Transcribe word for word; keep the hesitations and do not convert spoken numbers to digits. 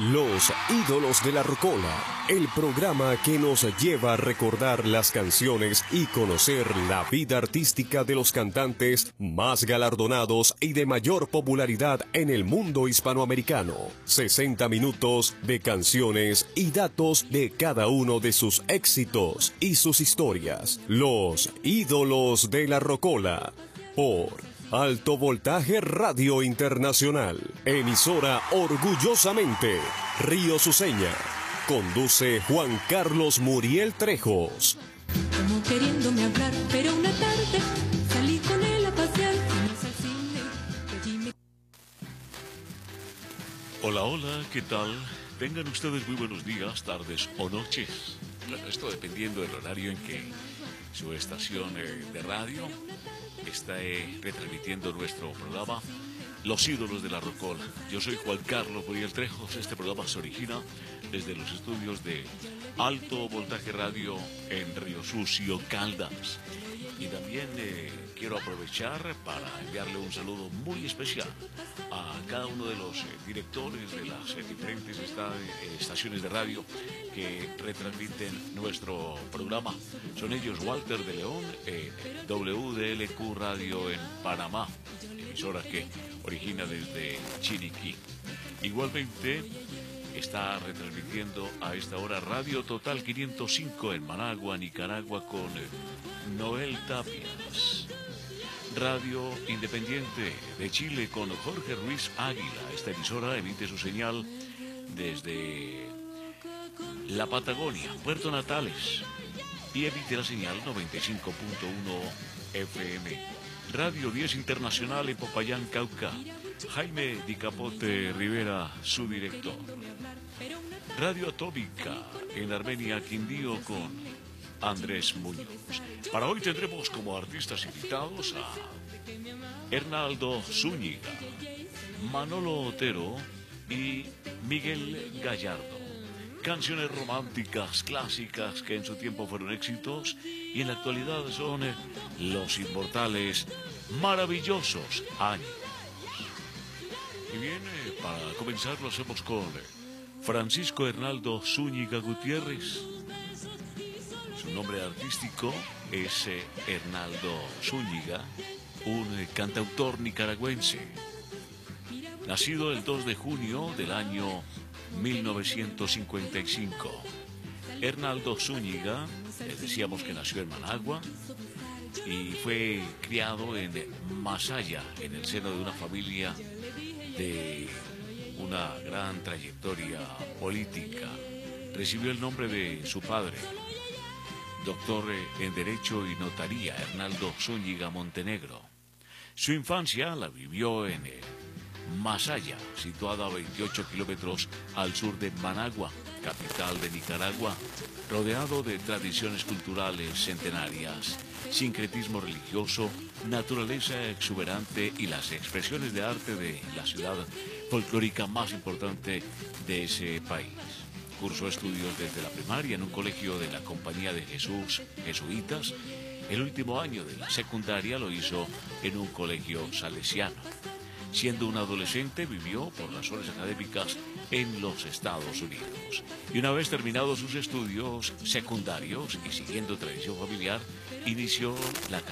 Los ídolos de la rocola, el programa que nos lleva a recordar las canciones y conocer la vida artística de los cantantes más galardonados y de mayor popularidad en el mundo hispanoamericano. sesenta minutos de canciones y datos de cada uno de sus éxitos y sus historias. Los ídolos de la rocola, por Alto Voltaje Radio Internacional, emisora orgullosamente Río Suceña. Conduce Juan Carlos Muriel Trejos. Como queriéndome hablar, pero una tarde salí con él a pasear, fuimos al cine, y allí me... Hola, hola, ¿qué tal? Tengan ustedes muy buenos días, tardes o noches. Claro, esto dependiendo del horario en que su estación eh, de radio está eh, retransmitiendo nuestro programa Los ídolos de la rocola. Yo soy Juan Carlos Muriel Trejos. Este programa se origina desde los estudios de Alto Voltaje Radio en Río Sucio, Caldas. Y también eh, quiero aprovechar para enviarle un saludo muy especial a cada uno de los eh, directores de las eh, diferentes esta, eh, estaciones de radio que retransmiten nuestro programa. Son ellos Walter de León, eh, W D L Q Radio en Panamá, emisora que origina desde Chiriquí. Igualmente está retransmitiendo a esta hora Radio Total quinientos cinco en Managua, Nicaragua, con Noel Tapias. Radio Independiente de Chile con Jorge Ruiz Águila. Esta emisora emite su señal desde la Patagonia, Puerto Natales, y emite la señal noventa y cinco punto uno F M. Radio diez Internacional en Popayán, Cauca. Jaime Di Capote Rivera, su director. Radio Atómica en Armenia, Quindío, con Andrés Muñoz. Para hoy tendremos como artistas invitados a Hernaldo Zúñiga, Manolo Otero y Miguel Gallardo. Canciones románticas, clásicas, que en su tiempo fueron éxitos y en la actualidad son los inmortales maravillosos años. Y bien, eh, para comenzar lo hacemos con Francisco Hernaldo Zúñiga Gutiérrez. Su nombre artístico es eh, Hernaldo Zúñiga, un eh, cantautor nicaragüense. Nacido el dos de junio del año mil novecientos cincuenta y cinco. Hernaldo Zúñiga, les decíamos que nació en Managua y fue criado en Masaya, en el seno de una familia de una gran trayectoria política. Recibió el nombre de su padre, doctor en Derecho y Notaría, Hernaldo Zúñiga Montenegro. Su infancia la vivió en Masaya, situada a veintiocho kilómetros al sur de Managua, capital de Nicaragua, rodeado de tradiciones culturales centenarias, sincretismo religioso, naturaleza exuberante y las expresiones de arte de la ciudad folclórica más importante de ese país. Cursó estudios desde la primaria en un colegio de la Compañía de Jesús, jesuitas. El último año de la secundaria lo hizo en un colegio salesiano. Siendo un adolescente, vivió por razones académicas en los Estados Unidos. Y una vez terminados sus estudios secundarios y siguiendo tradición familiar, inició la